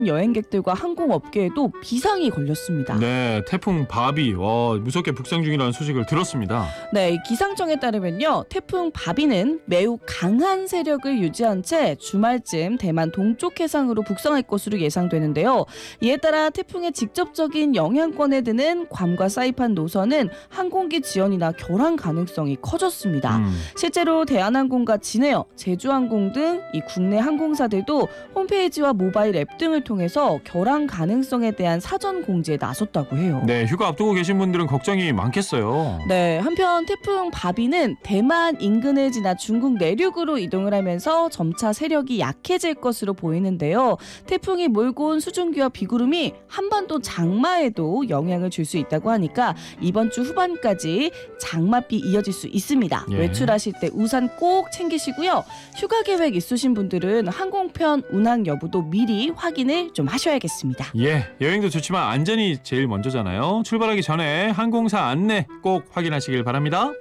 여행객들과 항공업계에도 비상이 걸렸습니다. 네, 태풍 바비 무섭게 북상 중이라는 소식을 들었습니다. 네, 이 기상청에 따르면요, 태풍 바비는 매우 강한 세력을 유지한 채 주말쯤 대만 동쪽 해상으로 북상할 것으로 예상되는데요. 이에 따라 태풍의 직접적인 영향권에 드는 괌과 사이판 노선은 항공기 지연이나 결항 가능성이 커졌습니다. 실제로 대한항공과 진에어, 제주항공 등 이 국내 항공사들도 홈페이지와 모바일 앱 등을 통해서 결항 가능성에 대한 사전 공지에 나섰다고 해요. 네, 휴가 앞두고 계신 분들은 걱정이 많겠어요. 네, 한편 태풍 바비는 대만 인근을 지나 중국 내륙으로 이동을 하면서 점차 세력이 약해질 것으로 보이는데요. 태풍이 몰고 온 수증기와 비구름이 한반도 장마에도 영향을 줄 수 있다고 하니까 이번 주 후반까지 장맛비 이어질 수 있습니다. 예. 외출하실 때 우산 꼭 챙기시고요. 휴가 계획 있으신 분들은 항공편 운항 여부도 미리 확인을 좀 하셔야겠습니다. 예, 여행도 좋지만 안전이 제일 먼저잖아요. 출발하기 전에 항공사 안내 꼭 확인하시길 바랍니다.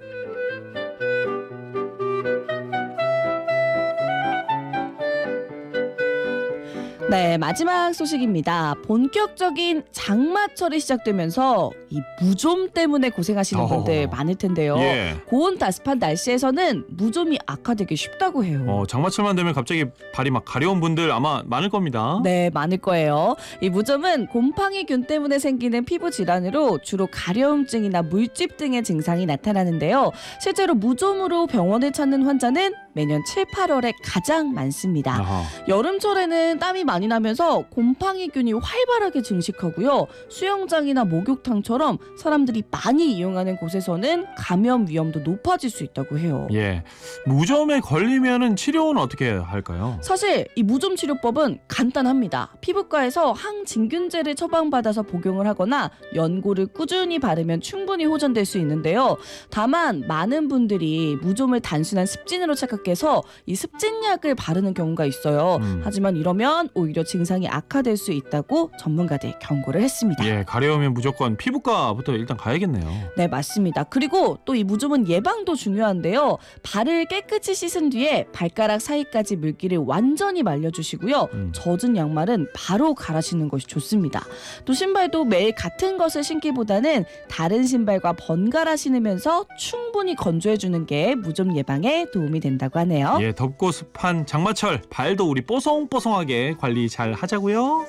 네, 마지막 소식입니다. 본격적인 장마철이 시작되면서 이 무좀 때문에 고생하시는 분들 많을 텐데요. 예. 고온다습한 날씨에서는 무좀이 악화되기 쉽다고 해요. 장마철만 되면 갑자기 발이 막 가려운 분들 아마 많을 겁니다. 네, 많을 거예요. 이 무좀은 곰팡이균 때문에 생기는 피부 질환으로 주로 가려움증이나 물집 등의 증상이 나타나는데요. 실제로 무좀으로 병원을 찾는 환자는 매년 7, 8월에 가장 많습니다. 아하. 여름철에는 땀이 많이 나면서 곰팡이균이 활발하게 증식하고요. 수영장이나 목욕탕처럼 사람들이 많이 이용하는 곳에서는 감염 위험도 높아질 수 있다고 해요. 예, 무좀에 걸리면은 치료는 어떻게 할까요? 사실 이 무좀 치료법은 간단합니다. 피부과에서 항진균제를 처방받아서 복용을 하거나 연고를 꾸준히 바르면 충분히 호전될 수 있는데요. 다만 많은 분들이 무좀을 단순한 습진으로 착각해서 이 습진약을 바르는 경우가 있어요. 하지만 이러면 오히려 증상이 악화될 수 있다고 전문가들 경고를 했습니다. 예, 가려우면 무조건 피부과부터 일단 가야겠네요. 네, 맞습니다. 그리고 또 이 무좀은 예방도 중요한데요. 발을 깨끗이 씻은 뒤에 발가락 사이까지 물기를 완전히 말려주시고요. 젖은 양말은 바로 갈아 신는 것이 좋습니다. 또 신발도 매일 같은 것을 신기보다는 다른 신발과 번갈아 신으면서 충분히 건조해주는 게 무좀 예방에 도움이 된다고 하네요. 예, 덥고 습한 장마철 발도 우리 뽀송뽀송하게 관리 잘 하자고요.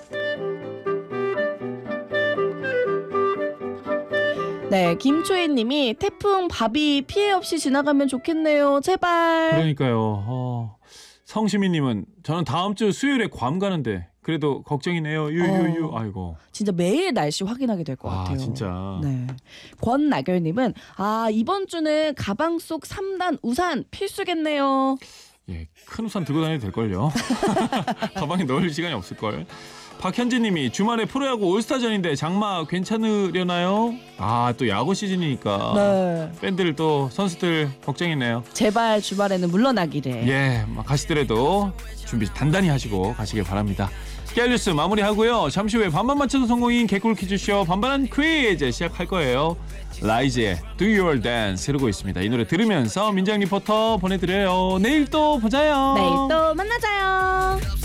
네, 김초희 님이 태풍 바비 피해 없이 지나가면 좋겠네요. 제발. 그러니까요. 성시민님은 저는 다음 주 수요일에 괌 가는데 그래도 걱정이네요. 유유유. 아이고. 진짜 매일 날씨 확인하게 될 것 같아요. 진짜. 네. 권나결님은 이번 주는 가방 속 3단 우산 필수겠네요. 예, 큰 우산 들고 다녀도 될걸요. 가방에 넣을 시간이 없을걸. 박현진님이 주말에 프로야구 올스타전인데 장마 괜찮으려나요? 또 야구 시즌이니까 네. 팬들 또 선수들 걱정이네요. 제발 주말에는 물러나기를. 예, 가시더라도 준비 단단히 하시고 가시길 바랍니다. 깨알뉴스 마무리하고요. 잠시 후에 반반 맞춰서 성공인 개꿀 퀴즈쇼 반반한 퀴즈 시작할 거예요. 라이즈의 Do Your Dance 흐르고 있습니다. 이 노래 들으면서 민정 리포터 보내드려요. 내일 또 보자요. 내일 또 만나자요.